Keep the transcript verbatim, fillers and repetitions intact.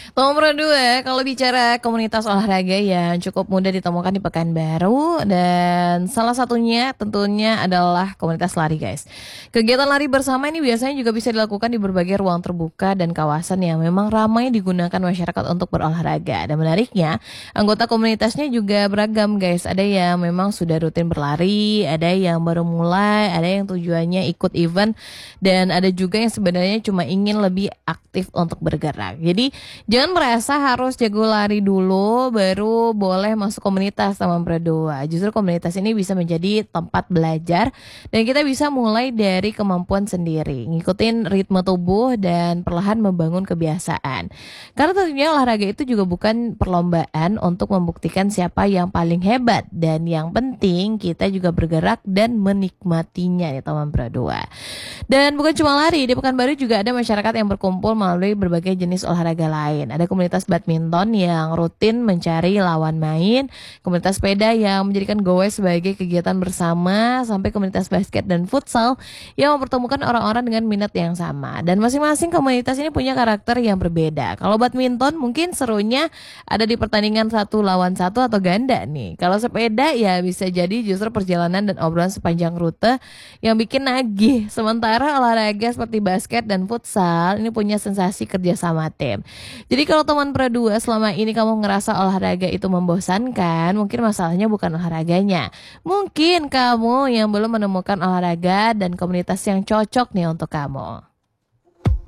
Nomor dua, kalau bicara komunitas olahraga yang cukup mudah ditemukan di Pekanbaru dan salah satunya tentunya adalah komunitas lari guys. Kegiatan lari bersama ini biasanya juga bisa dilakukan di berbagai ruang terbuka dan kawasan yang memang ramai digunakan masyarakat untuk berolahraga. Dan menariknya, anggota komunitasnya juga beragam guys. Ada yang memang sudah rutin berlari, ada yang baru mulai, ada yang tujuannya ikut event, dan ada juga yang sebenarnya cuma ingin lebih aktif untuk bergerak. Jadi jangan merasa harus jago lari dulu baru boleh masuk komunitas teman berdua. Justru komunitas ini bisa menjadi tempat belajar dan kita bisa mulai dari kemampuan sendiri, ngikutin ritme tubuh dan perlahan membangun kebiasaan. Karena tentunya olahraga itu juga bukan perlombaan untuk membuktikan siapa yang paling hebat, dan yang penting kita juga bergerak dan menikmatinya ya teman berdua. Dan bukan cuma lari, di Pekanbaru juga ada masyarakat yang berkumpul melalui berbagai jenis olahraga lain. Ada komunitas badminton yang rutin mencari lawan main, komunitas sepeda yang menjadikan goes sebagai kegiatan bersama, sampai komunitas basket dan futsal yang mempertemukan orang-orang dengan minat yang sama. Dan masing-masing komunitas ini punya karakter yang berbeda. Kalau badminton mungkin serunya ada di pertandingan satu lawan satu atau ganda nih. Kalau sepeda ya bisa jadi justru perjalanan dan obrolan sepanjang rute yang bikin nagih. Sementara olahraga seperti basket dan futsal ini punya sensasi kerja sama tim. Jadi kalau teman berdua selama ini kamu ngerasa olahraga itu membosankan, mungkin masalahnya bukan olahraganya. Mungkin kamu yang belum menemukan olahraga dan komunitas yang cocok nih untuk kamu.